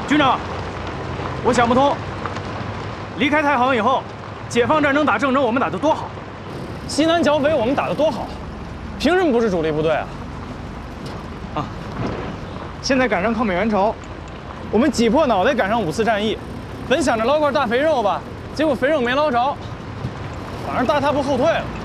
军长，我想不通，离开太行以后，解放战争打郑州我们打得多好， 西南剿匪我们打得多好，凭什么不是主力部队啊？啊！现在赶上抗美援朝，我们挤破脑袋赶上5次战役，本想着捞块大肥肉吧，结果肥肉没捞着，反而大踏步后退了。